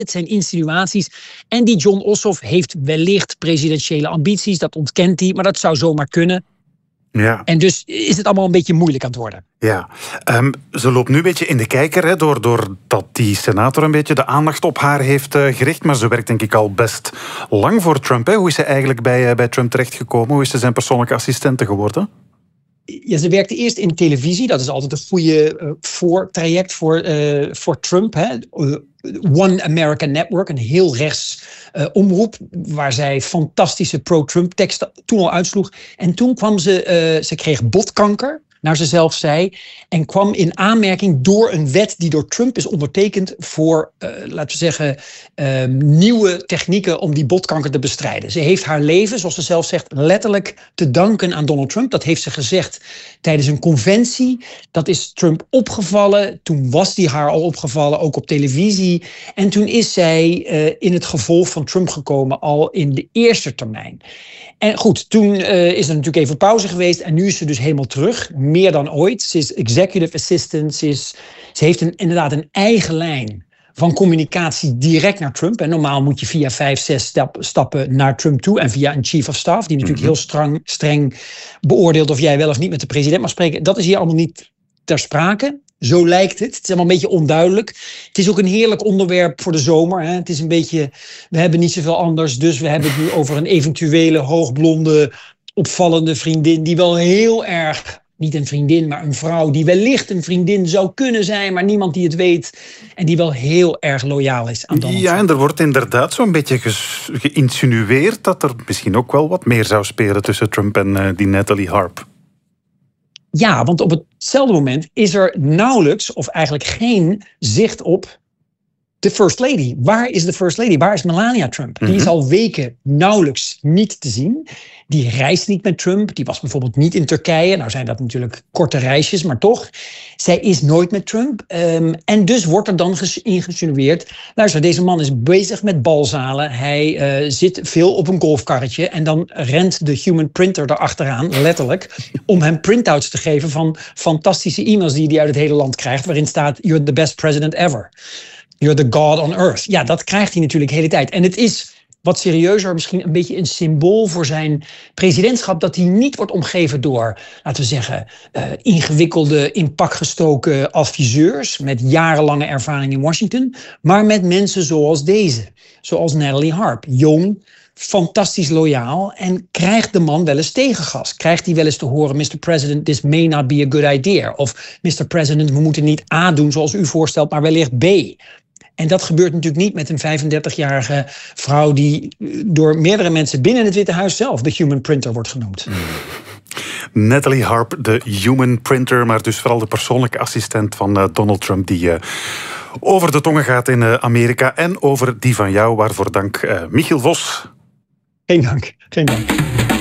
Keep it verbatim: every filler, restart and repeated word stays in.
Het zijn insinuaties. En die Jon Ossoff heeft wellicht presidentiële ambities. Dat ontkent hij, maar dat zou zomaar kunnen. Ja. En dus is het allemaal een beetje moeilijk aan het worden. Ja, um, ze loopt nu een beetje in de kijker, hè, doordat die senator een beetje de aandacht op haar heeft uh, gericht. Maar ze werkt denk ik al best lang voor Trump. Hè. Hoe is ze eigenlijk bij, uh, bij Trump terechtgekomen? Hoe is ze zijn persoonlijke assistente geworden? Ja, ze werkte eerst in televisie. Dat is altijd een goede uh, voortraject voor, uh, voor Trump. Hè. Uh, One America Network, een heel rechts uh, omroep, waar zij fantastische pro-Trump teksten toen al uitsloeg. En toen kwam ze, uh, ze kreeg botkanker, naar ze zelf zei, en kwam in aanmerking door een wet die door Trump is ondertekend voor, uh, laten we zeggen, uh, nieuwe technieken om die botkanker te bestrijden. Ze heeft haar leven, zoals ze zelf zegt, letterlijk te danken aan Donald Trump. Dat heeft ze gezegd tijdens een conventie. Dat is Trump opgevallen. Toen was die haar al opgevallen, ook op televisie. En toen is zij uh, in het gevolg van Trump gekomen, al in de eerste termijn. En goed, toen uh, is er natuurlijk even pauze geweest en nu is ze dus helemaal terug. Meer dan ooit. Ze is executive assistant. Ze, is, ze heeft een, inderdaad een eigen lijn van communicatie direct naar Trump. En normaal moet je via vijf, zes stap, stappen naar Trump toe. En via een chief of staff, die natuurlijk heel streng, streng beoordeelt of jij wel of niet met de president mag spreken. Dat is hier allemaal niet ter sprake. Zo lijkt het. Het is allemaal een beetje onduidelijk. Het is ook een heerlijk onderwerp voor de zomer. Hè. Het is een beetje, we hebben niet zoveel anders. Dus we hebben het nu over een eventuele hoogblonde, opvallende vriendin die wel heel erg, niet een vriendin, maar een vrouw die wellicht een vriendin zou kunnen zijn, maar niemand die het weet. En die wel heel erg loyaal is aan Donald Trump. Ja, en er wordt inderdaad zo'n beetje ge- geïnsinueerd dat er misschien ook wel wat meer zou spelen tussen Trump en uh, die Natalie Harp. Ja, want op hetzelfde moment is er nauwelijks of eigenlijk geen zicht op de First Lady. Waar is de First Lady? Waar is Melania Trump? Die is al weken nauwelijks niet te zien. Die reist niet met Trump. Die was bijvoorbeeld niet in Turkije. Nou zijn dat natuurlijk korte reisjes, maar toch. Zij is nooit met Trump. Um, en dus wordt er dan ingeïnsinueerd, luister, deze man is bezig met balzalen. Hij uh, zit veel op een golfkarretje. En dan rent de human printer erachteraan, letterlijk, om hem printouts te geven van fantastische e-mails die hij uit het hele land krijgt, waarin staat, you're the best president ever. You're the God on earth. Ja, dat krijgt hij natuurlijk de hele tijd. En het is wat serieuzer, misschien een beetje een symbool voor zijn presidentschap, dat hij niet wordt omgeven door, laten we zeggen, uh, ingewikkelde, in pak gestoken adviseurs met jarenlange ervaring in Washington, maar met mensen zoals deze, zoals Natalie Harp, jong, fantastisch loyaal, en krijgt de man wel eens tegengas? Krijgt hij wel eens te horen, mister President, this may not be a good idea. Of mister President, we moeten niet A doen zoals u voorstelt, maar wellicht B. En dat gebeurt natuurlijk niet met een vijfendertigjarige vrouw die door meerdere mensen binnen het Witte Huis zelf de human printer wordt genoemd. Natalie Harp, de human printer, maar dus vooral de persoonlijke assistent van uh, Donald Trump, die uh, over de tongen gaat in uh, Amerika en over die van jou. Waarvoor dank, uh, Michiel Vos. Geen dank, geen dank.